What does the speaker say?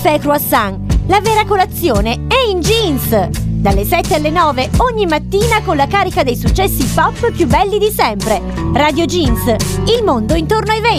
Caffè Croissant, la vera colazione è in jeans! Dalle 7 alle 9 ogni mattina con la carica dei successi pop più belli di sempre. Radio Jeans, il mondo intorno ai 20.